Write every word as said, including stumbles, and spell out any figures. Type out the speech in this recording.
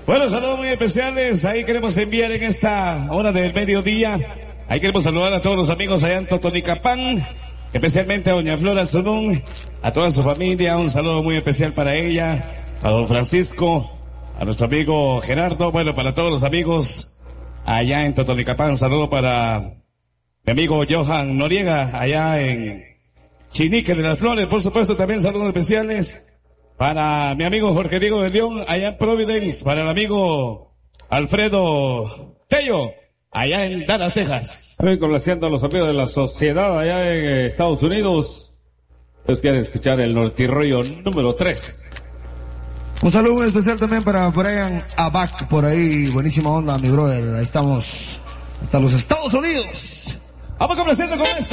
Bueno, saludos muy especiales. Ahí queremos enviar en esta hora del mediodía. Ahí queremos saludar a todos los amigos allá en Totonicapán, especialmente a doña Flora Zunún, a toda su familia. Un saludo muy especial para ella, a don Francisco, a nuestro amigo Gerardo. Bueno, para todos los amigos allá en Totonicapán. Saludo para mi amigo Johan Noriega, allá en Chinique de las Flores. Por supuesto, también saludos especiales para mi amigo Jorge Diego de León, allá en Providence. Para el amigo Alfredo Tello, allá en Dallas, Texas. Estoy conociendo a los amigos de la sociedad allá en Estados Unidos. Ellos quieren escuchar el Nortirollo número tres. Un saludo muy especial también para Brian Abac, por ahí. Buenísima onda, mi brother. Ahí estamos hasta los Estados Unidos. Vamos complaciendo con esto.